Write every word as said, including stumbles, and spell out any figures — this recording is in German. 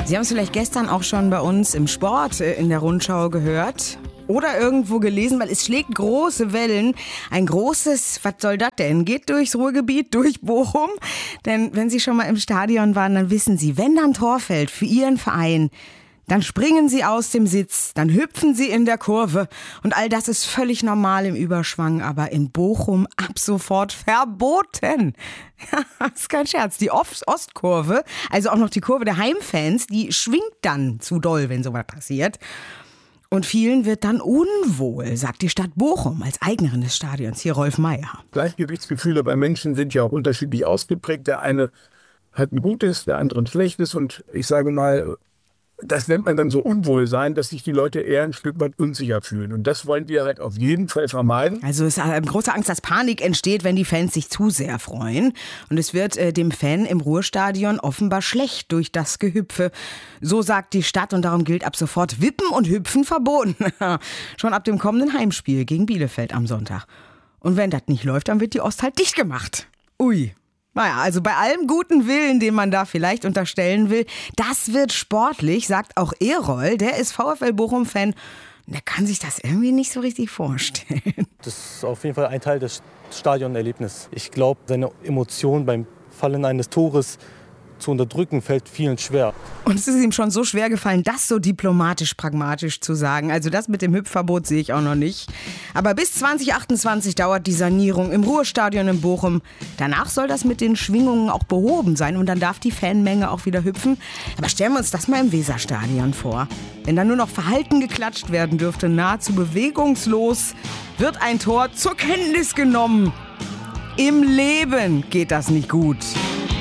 Sie haben es vielleicht gestern auch schon bei uns im Sport äh, in der Rundschau gehört oder irgendwo gelesen, weil es schlägt große Wellen. Ein großes, was soll das denn? Geht durchs Ruhrgebiet, durch Bochum. Denn wenn Sie schon mal im Stadion waren, dann wissen Sie, wenn dann Tor fällt für Ihren Verein, dann springen Sie aus dem Sitz, dann hüpfen Sie in der Kurve und all das ist völlig normal im Überschwang, aber in Bochum ab sofort verboten. Das ist kein Scherz. Die Ostkurve, also auch noch die Kurve der Heimfans, die schwingt dann zu doll, wenn sowas passiert. Und vielen wird dann unwohl, sagt die Stadt Bochum als Eignerin des Stadions. Hier Rolf Meier. Gleichgewichtsgefühle bei Menschen sind ja auch unterschiedlich ausgeprägt. Der eine hat ein gutes, der andere ein schlechtes und ich sage mal, das nennt man dann so Unwohlsein, dass sich die Leute eher ein Stück weit unsicher fühlen. Und das wollen wir halt auf jeden Fall vermeiden. Also es ist eine große Angst, dass Panik entsteht, wenn die Fans sich zu sehr freuen. Und es wird äh, dem Fan im Ruhrstadion offenbar schlecht durch das Gehüpfe. So sagt die Stadt und darum gilt ab sofort Wippen und Hüpfen verboten. Schon ab dem kommenden Heimspiel gegen Bielefeld am Sonntag. Und wenn das nicht läuft, dann wird die Ost halt dicht gemacht. Ui. Naja, also bei allem guten Willen, den man da vielleicht unterstellen will, das wird sportlich, sagt auch Erol, der ist VfL Bochum-Fan. Der kann sich das irgendwie nicht so richtig vorstellen. Das ist auf jeden Fall ein Teil des Stadionerlebnisses. Ich glaube, seine Emotionen beim Fallen eines Tores zu unterdrücken, fällt vielen schwer. Und es ist ihm schon so schwer gefallen, das so diplomatisch, pragmatisch zu sagen. Also das mit dem Hüpfverbot sehe ich auch noch nicht. Aber bis zwanzig achtundzwanzig dauert die Sanierung im Ruhrstadion in Bochum. Danach soll das mit den Schwingungen auch behoben sein und dann darf die Fanmenge auch wieder hüpfen. Aber stellen wir uns das mal im Weserstadion vor. Wenn da nur noch verhalten geklatscht werden dürfte, nahezu bewegungslos, wird ein Tor zur Kenntnis genommen. Im Leben geht das nicht gut.